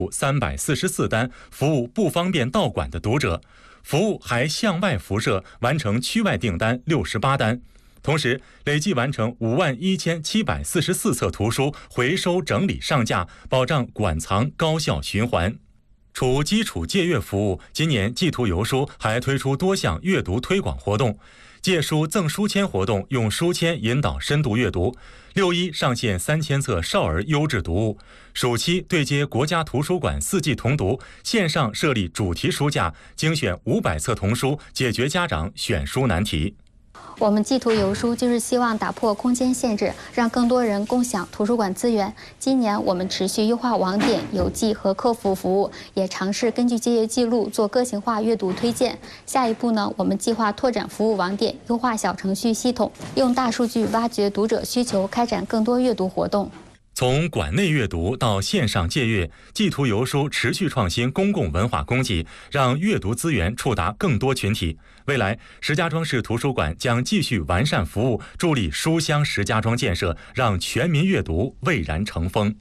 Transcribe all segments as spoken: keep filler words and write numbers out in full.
三百四十四单服务不方便到馆的读者，服务还向外辐射，完成区外订单六十八单。同时，累计完成五万一千七百四十四册图书回收整理上架，保障馆藏高效循环。除基础借阅服务，今年季图邮书还推出多项阅读推广活动。借书赠书签活动用书签引导深度阅读，六一上线三千册少儿优质读物，暑期对接国家图书馆四季童读，线上设立主题书架，精选五百册童书，解决家长选书难题。 我们季图邮书就是希望打破空间限制，让更多人共享图书馆资源。今年我们持续优化网点、邮寄和客服服务，也尝试根据借阅记录做个性化阅读推荐。下一步呢，我们计划拓展服务网点，优化小程序系统，用大数据挖掘读者需求，开展更多阅读活动。 从馆内阅读到线上借阅，季图邮书持续创新公共文化供给，让阅读资源触达更多群体。未来，石家庄市图书馆将继续完善服务，助力书香石家庄建设，让全民阅读蔚然成风。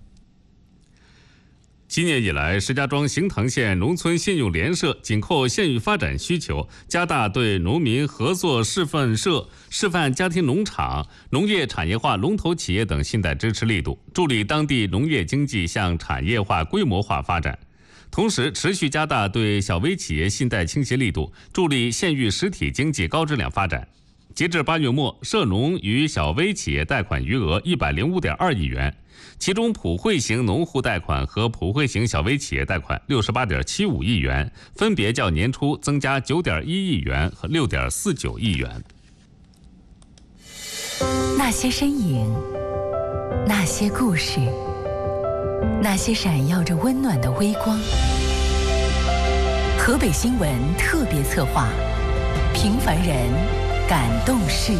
今年以来，石家庄行塘县农村信用联社紧扣县域发展需求，加大对农民合作示范社、示范家庭农场、农业产业化龙头企业等信贷支持力度，助力当地农业经济向产业化规模化发展。同时，持续加大对小微企业信贷倾斜力度，助力县域实体经济高质量发展。截至八月末，涉农与小微企业贷款余额一百零五点二亿元，其中普惠型农户贷款和普惠型小微企业贷款六十八点七五亿元，分别较年初增加九点一亿元和六点四九亿元。 那些身影，那些故事，那些闪耀着温暖的微光。河北新闻特别策划，平凡人感动事。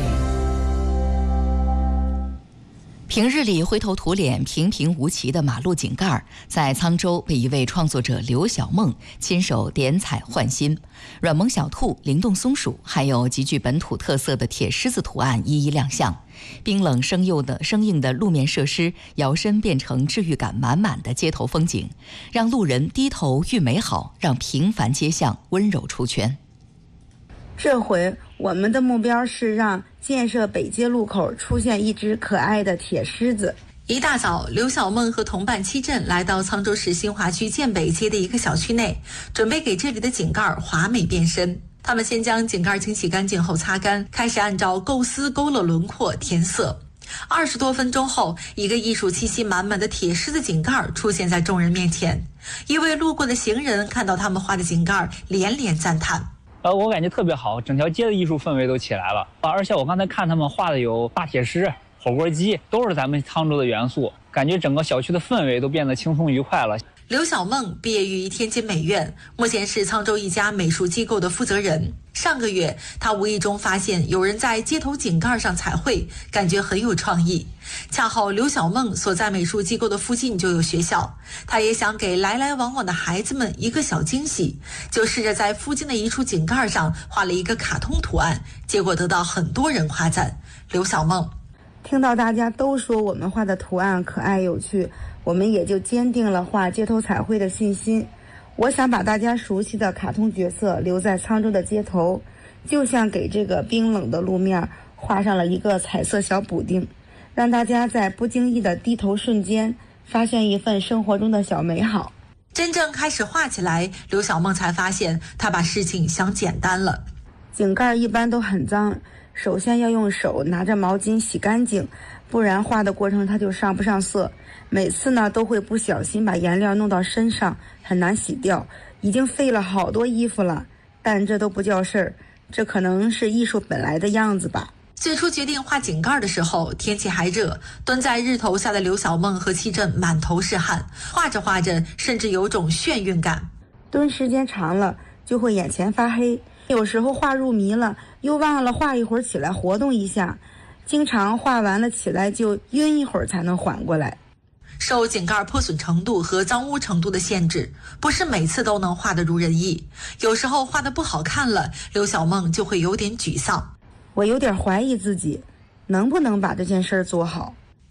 平日里灰头土脸、平平无奇的马路井盖，在沧州被一位创作者刘小梦亲手点彩换新，软萌小兔、灵动松鼠，还有极具本土特色的铁狮子图案一一亮相。冰冷生硬的生硬的路面设施摇身变成治愈感满满的街头风景，让路人低头遇美好，让平凡街巷温柔出圈。 这回我们的目标是让建设北街路口出现一只可爱的铁狮子。 一大早，刘小梦和同伴七镇来到沧州市新华区建北街的一个小区内，准备给这里的井盖华美变身。他们先将井盖清洗干净后擦干，开始按照构思勾勒轮廓填色。二十多分钟后，一个艺术气息满满的铁狮子井盖出现在众人面前。一位路过的行人看到他们画的井盖，连连赞叹。 呃，我感觉特别好，整条街的艺术氛围都起来了。而且我刚才看他们画的有大铁狮、火锅鸡，都是咱们沧州的元素，感觉整个小区的氛围都变得轻松愉快了。 刘小梦毕业于天津美院，目前是沧州一家美术机构的负责人。上个月，他无意中发现有人在街头井盖上彩绘，感觉很有创意。恰好刘小梦所在美术机构的附近就有学校，他也想给来来往往的孩子们一个小惊喜，就试着在附近的一处井盖上画了一个卡通图案，结果得到很多人夸赞。刘小梦听到大家都说我们画的图案可爱有趣，我们也就坚定了画街头彩绘的信心。我想把大家熟悉的卡通角色留在沧州的街头，就像给这个冰冷的路面画上了一个彩色小补丁，让大家在不经意的低头瞬间发现一份生活中的小美好。 真正开始画起来，刘小梦才发现她把事情想简单了。 井盖一般都很脏，首先要用手拿着毛巾洗干净，不然画的过程它就上不上色。每次呢都会不小心把颜料弄到身上，很难洗掉，已经费了好多衣服了，但这都不叫事儿，这可能是艺术本来的样子吧。 最初决定画井盖的时候，天气还热，蹲在日头下的刘小梦和七镇满头是汗，画着画着甚至有种眩晕感。 蹲时间长了就会眼前发黑，有时候画入迷了，又忘了画一会儿起来活动一下，经常画完了起来就晕一会儿才能缓过来。 受井盖破损程度和脏污程度的限制，不是每次都能画得如人意，有时候画得不好看了，刘小梦就会有点沮丧。 我有点怀疑自己能不能把这件事做好。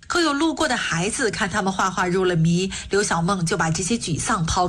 可有路过的孩子看他们画画入了迷，刘小梦就把这些沮丧抛